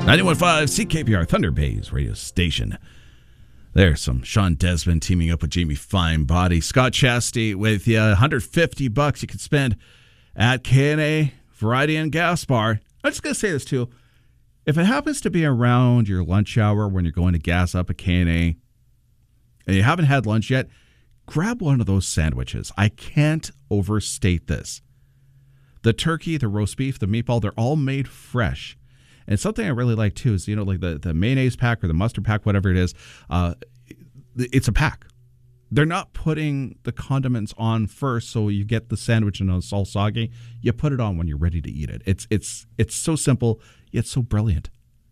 91.5 CKPR, Thunder Bay's radio station. There's some Sean Desmond teaming up with Jamie Fine-Body. Scott Chastity with you. $150 you can spend at K&A Variety and Gas Bar. I'm just going to say this too. If it happens to be around your lunch hour when you're going to gas up at K&A and you haven't had lunch yet, grab one of those sandwiches. I can't overstate this. The turkey, the roast beef, the meatball, they're all made fresh. And something I really like, too, is, like the mayonnaise pack or the mustard pack, whatever it is, it's a pack. They're not putting the condiments on first so you get the sandwich and it's all soggy. You put it on when you're ready to eat it. It's so simple, yet so brilliant.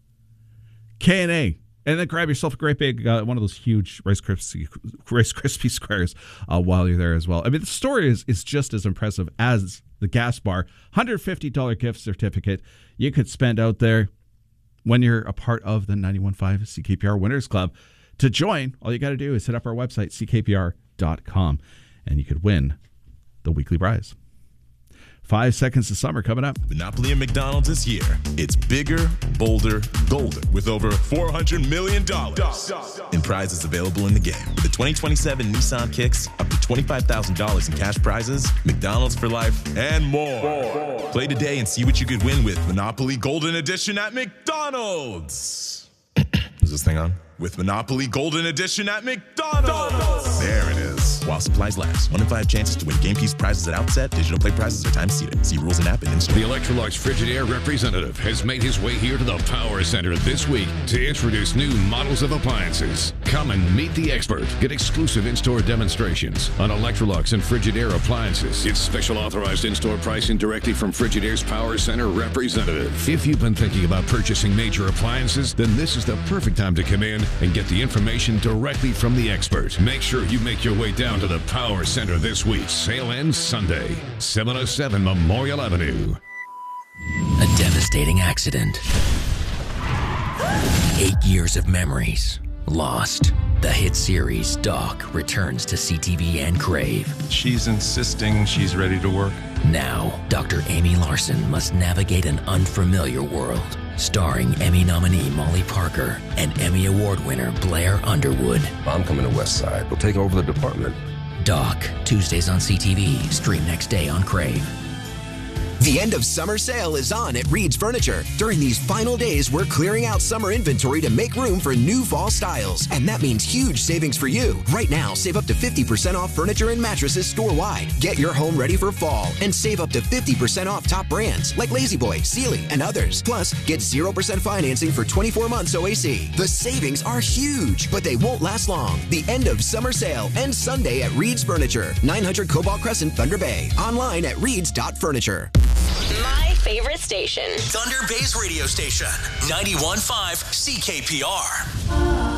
K&A. And then grab yourself a great big, one of those huge Rice Krispie squares while you're there as well. I mean, the story is just as impressive as the gas bar. $150 gift certificate you could spend out there when you're a part of the 91.5 CKPR Winners Club. To join, all you got to do is hit up our website, ckpr.com, and you could win the weekly prize. 5 seconds of summer coming up. Monopoly at McDonald's this year. It's bigger, bolder, golder with over $400 million in prizes available in the game. With the 2027 Nissan Kicks, up to $25,000 in cash prizes, McDonald's for life, and more. Play today and see what you could win with Monopoly Golden Edition at McDonald's. Is this thing on? With Monopoly Golden Edition at McDonald's. There it is. While supplies last. 1 in 5 chances to win game piece prizes at outset. Digital play prizes are time seated. See rules and app and in-store. The Electrolux Frigidaire representative has made his way here to the Power Center this week to introduce new models of appliances. Come and meet the expert. Get exclusive in-store demonstrations on Electrolux and Frigidaire appliances. It's special authorized in-store pricing directly from Frigidaire's Power Center representative. If you've been thinking about purchasing major appliances, then this is the perfect time to come in and get the information directly from the expert. Make sure you make your way down to the Power Center this week. Sale ends Sunday, 707 Memorial Avenue. A devastating accident. 8 years of memories lost. The hit series Doc returns to CTV and Crave. She's insisting she's ready to work. Now, Dr. Amy Larson must navigate an unfamiliar world. Starring Emmy nominee Molly Parker and Emmy Award winner Blair Underwood. I'm coming to West Side. We'll take over the department. Doc, Tuesdays on CTV. Stream next day on Crave. The end of summer sale is on at Reed's Furniture. During these final days, we're clearing out summer inventory to make room for new fall styles. And that means huge savings for you. Right now, save up to 50% off furniture and mattresses store-wide. Get your home ready for fall and save up to 50% off top brands like La-Z-Boy, Sealy, and others. Plus, get 0% financing for 24 months OAC. The savings are huge, but they won't last long. The end of summer sale ends Sunday at Reed's Furniture, 900 Cobalt Crescent, Thunder Bay. Online at reeds.furniture. My favorite station. Thunder Bay's radio station, 91.5 CKPR.